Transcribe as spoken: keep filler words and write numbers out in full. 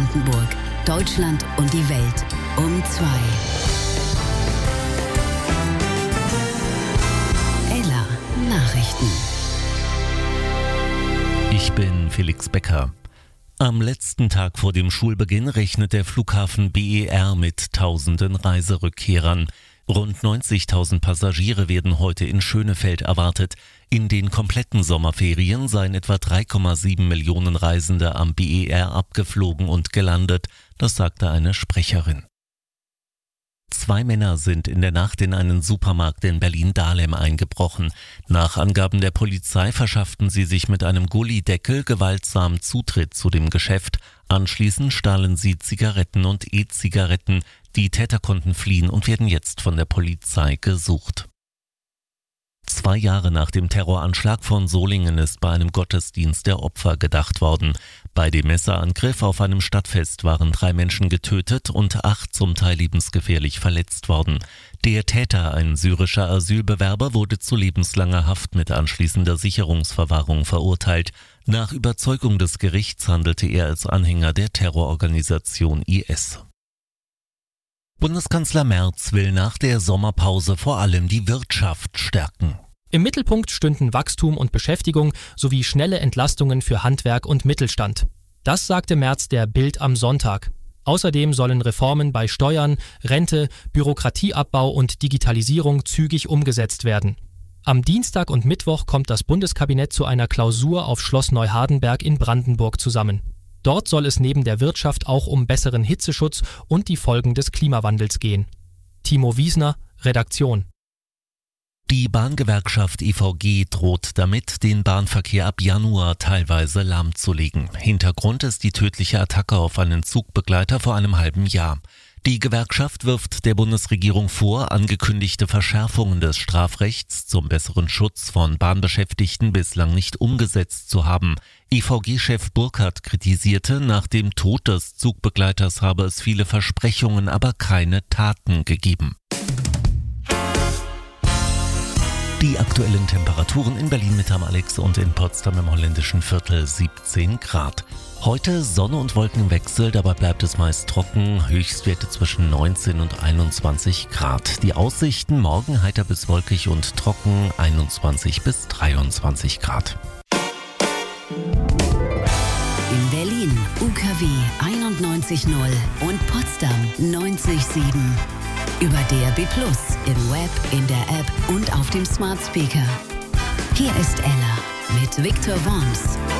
Brandenburg, Deutschland und die Welt um zwei. Ella Nachrichten. Ich bin Felix Becker. Am letzten Tag vor dem Schulbeginn rechnet der Flughafen B E R mit tausenden Reiserückkehrern. Rund neunzigtausend Passagiere werden heute in Schönefeld erwartet. In den kompletten Sommerferien seien etwa drei Komma sieben Millionen Reisende am B E R abgeflogen und gelandet, das sagte eine Sprecherin. Zwei Männer sind in der Nacht in einen Supermarkt in Berlin-Dahlem eingebrochen. Nach Angaben der Polizei verschafften sie sich mit einem Gullideckel gewaltsam Zutritt zu dem Geschäft. Anschließend stahlen sie Zigaretten und E-Zigaretten. Die Täter konnten fliehen und werden jetzt von der Polizei gesucht. Zwei Jahre nach dem Terroranschlag von Solingen ist bei einem Gottesdienst der Opfer gedacht worden. Bei dem Messerangriff auf einem Stadtfest waren drei Menschen getötet und acht zum Teil lebensgefährlich verletzt worden. Der Täter, ein syrischer Asylbewerber, wurde zu lebenslanger Haft mit anschließender Sicherungsverwahrung verurteilt. Nach Überzeugung des Gerichts handelte er als Anhänger der Terrororganisation I S. Bundeskanzler Merz will nach der Sommerpause vor allem die Wirtschaft stärken. Im Mittelpunkt stünden Wachstum und Beschäftigung sowie schnelle Entlastungen für Handwerk und Mittelstand. Das sagte Merz der Bild am Sonntag. Außerdem sollen Reformen bei Steuern, Rente, Bürokratieabbau und Digitalisierung zügig umgesetzt werden. Am Dienstag und Mittwoch kommt das Bundeskabinett zu einer Klausur auf Schloss Neuhardenberg in Brandenburg zusammen. Dort soll es neben der Wirtschaft auch um besseren Hitzeschutz und die Folgen des Klimawandels gehen. Timo Wiesner, Redaktion. Die Bahngewerkschaft E V G droht damit, den Bahnverkehr ab Januar teilweise lahmzulegen. Hintergrund ist die tödliche Attacke auf einen Zugbegleiter vor einem halben Jahr. Die Gewerkschaft wirft der Bundesregierung vor, angekündigte Verschärfungen des Strafrechts zum besseren Schutz von Bahnbeschäftigten bislang nicht umgesetzt zu haben. E V G-Chef Burkhardt kritisierte, nach dem Tod des Zugbegleiters habe es viele Versprechungen, aber keine Taten gegeben. Die aktuellen Temperaturen in Berlin mit am Alex und in Potsdam im holländischen Viertel siebzehn Grad. Heute Sonne und Wolkenwechsel, dabei bleibt es meist trocken, Höchstwerte zwischen neunzehn und einundzwanzig Grad. Die Aussichten morgen heiter bis wolkig und trocken, einundzwanzig bis dreiundzwanzig Grad. In Berlin U K W einundneunzig Komma null und Potsdam neunzig Komma sieben. Über D A B plus, im Web, in der App und auf dem Smart Speaker. Hier ist Ella mit Viktor Worms.